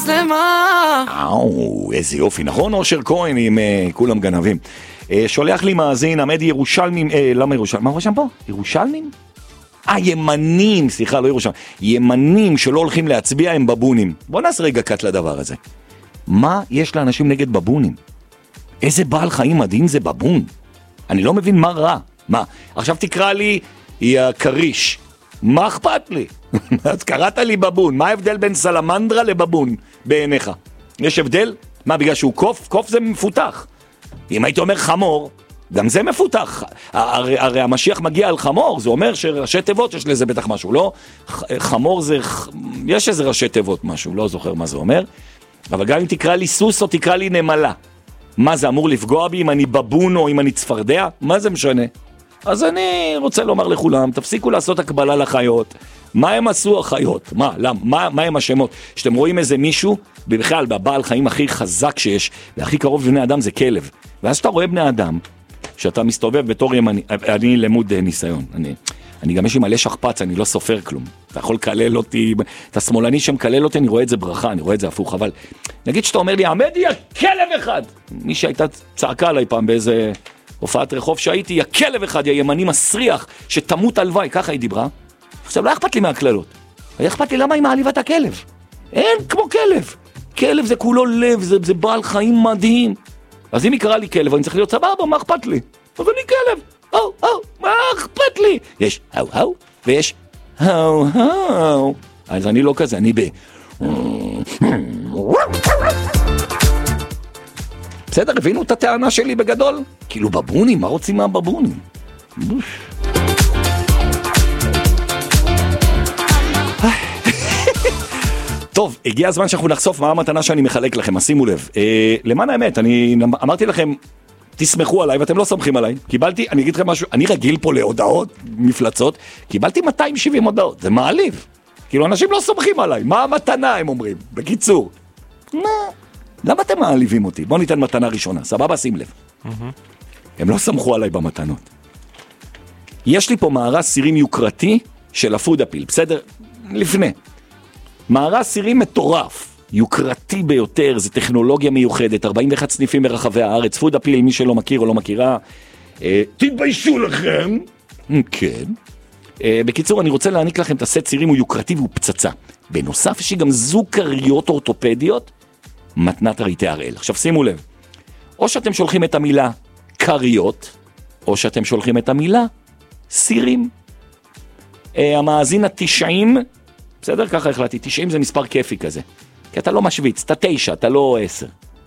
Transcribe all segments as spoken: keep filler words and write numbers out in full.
אאו, איזה יופי, נכון? אושר כהן עם uh, כולם גנבים. Uh, שולח לי מאזין, עמד ירושלמים, uh, למה ירושלמים? מה הוא שם פה? ירושלמים? אה, ימנים, סליחה, לא ירושלמים. ימנים שלא הולכים להצביע הם בבונים. בוא נעשה רגע קט לדבר הזה. מה יש לאנשים נגד בבונים? איזה בעל חיים מדהים זה בבון? אני לא מבין מה רע. מה? עכשיו תקרא לי, היא הקריש. מה אכפת לי? אז קראת לי בבון. מה ההבדל בין סלמנדרה לבבון בעיניך? יש הבדל? מה, בגלל שהוא קוף? קוף זה מפותח. אם היית אומר חמור, גם זה מפותח. הרי, הרי המשיח מגיע על חמור, זה אומר שראשי תיבות יש לזה בטח משהו, לא? חמור זה, יש איזה ראשי תיבות משהו, לא זוכר מה זה אומר. אבל גם אם תקרא לי סוס או תקרא לי נמלה, מה זה אמור לפגוע בי אם אני בבון או אם אני צפרדע? מה זה משנה? אז אני רוצה לומר לכולם, תפסיקו לעשות הקבלה לחיות. מה הם עשו החיות? מה, למה? מה, מה הם השמות? שאתם רואים איזה מישהו, בכלל, בבעל חיים הכי חזק שיש, והכי קרוב לבני אדם זה כלב. ואז שאתה רואה בני אדם, שאתה מסתובב בתור ימני, אני למוד ניסיון, אני, אני גם יש לי מלא שכפץ, אני לא סופר כלום. אתה יכול לקלל אותי, אתה שמאלני שמקלל אותי, אני רואה את זה ברכה, אני רואה את זה הפוך, אבל נגיד שאתה אומר לי, עמד יא כלב אחד! מי שהייתה צעקה עליי פעם באיזה הופעת רחוב שהייתי, יא כלב אחד, יא ימני מסריח, שתמות הלוואי, ככה היא דיברה. עכשיו, לא אכפת לי מהכללות. היה אכפת לי למה היא מעליבה את הכלב. אין כמו כלב. כלב זה כולו לב, זה, זה בעל חיים מדהים. אז אם היא קרא לי כלב, אני צריך להיות סבבה, מה אכפת לי? אז אני כלב. או, או, מה אכפת לי? יש הו הו, ויש הו הו. אז אני לא כזה, אני ב... בסדר, הבינו את הטענה שלי בגדול? כאילו בבונים, מה רוצים מהבבונים? טוב, הגיע הזמן שאנחנו נחשוף מה המתנה שאני מחלק לכם, אז שימו לב. אה, למען האמת, אני אמרתי לכם, תסמכו עליי ואתם לא סומכים עליי. קיבלתי, אני אגיד לכם משהו, אני רגיל פה להודעות, מפלצות, קיבלתי מאתיים שבעים הודעות, זה מעליב. כאילו אנשים לא סומכים עליי, מה המתנה הם אומרים? בקיצור. מה? למה אתם מעליבים אותי? בואו ניתן מתנה ראשונה, סבבה, שים לב. הם לא סמכו עליי במתנות. יש לי פה מארז סירים יוקרתי של הפודאפיל, בסדר? לפני. מארז סירים מטורף, יוקרתי ביותר, זה טכנולוגיה מיוחדת, ארבעים ואחד סניפים ברחבי הארץ, פודאפיל, מי שלא מכיר או לא מכירה, אה, תתביישו לכם. כן. אה, בקיצור, אני רוצה להעניק לכם את הסט סירים, הוא יוקרתי והוא פצצה. בנוסף, יש לי גם זוג קריות אורתופדיות, מתנת הריטי הראל. עכשיו שימו לב, או שאתם שולחים את המילה קריות, או שאתם שולחים את המילה סירים. אה, המאזין התשעים, בסדר? ככה החלטתי, תשעים זה מספר כיפי כזה. כי אתה לא משוויץ, אתה תשע, אתה לא עשר.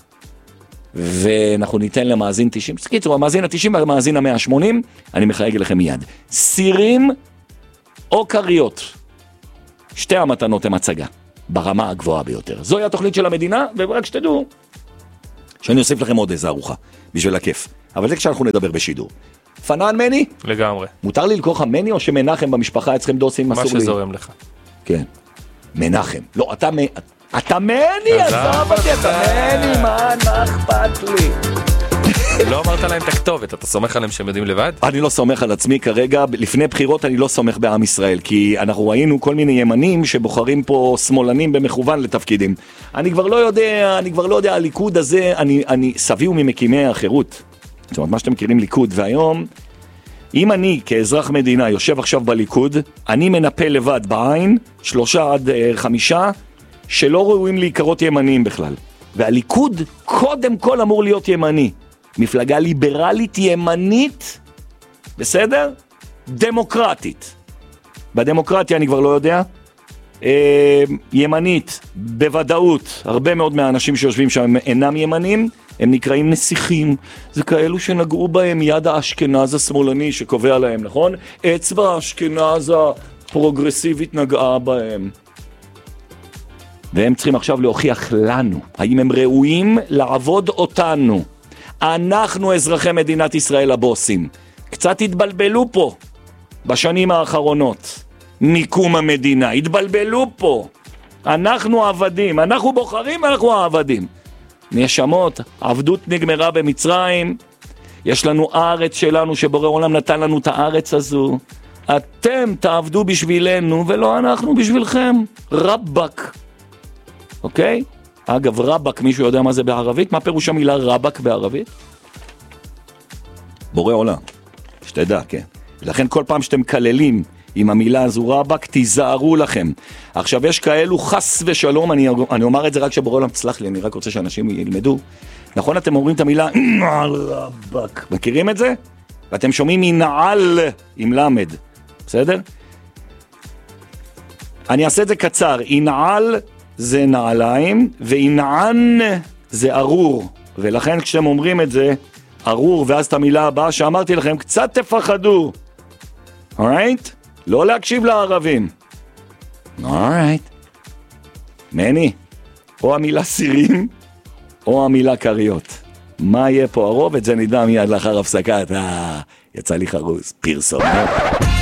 ואנחנו ניתן למאזין תשעים, קיצור, המאזין ה-תשעים והמאזין ה-מאה ושמונים, אני מחייג לכם מיד. סירים או קריות. שתי המתנות הם הצגה, ברמה הגבוהה ביותר. זוהי התוכנית של המדינה, ורק שתדעו, שאני אוסיף לכם עוד איזה ארוחה, בשביל הכיף. אבל זה כשאנחנו נדבר בשידור. פנן מני? לגמרי. מותר לי לקרוא לך מני או שמנחם במשפחה אצלכם דוסים מסורים? מה שזורם לך. כן. מנחם. לא, אתה מ... אתה מני, עזוב אותי, אתה מני, מה, מה אכפת לי? לא אמרת להם את הכתובת, אתה סומך עליהם שהם יודעים לבד? אני לא סומך על עצמי כרגע, לפני בחירות אני לא סומך בעם ישראל, כי אנחנו ראינו כל מיני ימנים שבוחרים פה שמאלנים במכוון לתפקידים. אני כבר לא יודע, אני כבר לא יודע, הליכוד הזה, אני, אני סבי וממקימי החירות. זאת אומרת, מה שאתם מכירים ליכוד, והיום, אם אני כאזרח מדינה יושב עכשיו בליכוד, אני מנפה לבד בעין, שלושה עד חמישה, שלא ראויים להיקרות ימניים בכלל. והליכוד קודם כל אמור להיות ימני. מפלגה ליברלית ימנית, בסדר? דמוקרטית. בדמוקרטיה אני כבר לא יודע. אה, ימנית, בוודאות, הרבה מאוד מהאנשים שיושבים שם אינם ימנים, הם נקראים נסיכים. זה כאלו שנגעו בהם יד האשכנז השמאלני שקובע להם, נכון? אצבע האשכנז הפרוגרסיבית נגעה בהם. והם צריכים עכשיו להוכיח לנו, האם הם ראויים לעבוד אותנו. אנחנו אזרחי מדינת ישראל הבוסים. קצת התבלבלו פה בשנים האחרונות. מיקום המדינה, התבלבלו פה. אנחנו עבדים, אנחנו בוחרים, אנחנו העבדים. נשמות, עבדות נגמרה במצרים. יש לנו ארץ שלנו שבורא עולם נתן לנו את הארץ הזו. אתם תעבדו בשבילנו ולא אנחנו בשבילכם. רבק. אוקיי? אגב, רבק, מישהו יודע מה זה בערבית? מה פירוש המילה רבק בערבית? בורא עולם, שתדע, כן. לכן כל פעם שאתם כללים עם המילה הזו רבק, תיזהרו לכם. עכשיו, יש כאלו חס ושלום, אני, אני אומר את זה רק שבורא עולם, תסלח לי, אני רק רוצה שאנשים ילמדו. נכון, אתם אומרים את המילה רבק, מכירים את זה? ואתם שומעים מנעל עם למד, בסדר? אני אעשה את זה קצר, אינעל זה נעליים, ואינען זה ארור, ולכן כשאתם אומרים את זה, ארור, ואז את המילה הבאה שאמרתי לכם, קצת תפחדו, alright? לא להקשיב לערבים, alright? מני, או המילה סירים, או המילה קריות. מה יהיה פה הרוב? את זה נדע מיד לאחר הפסקת, אה, יצא לי חרוז, פרסום.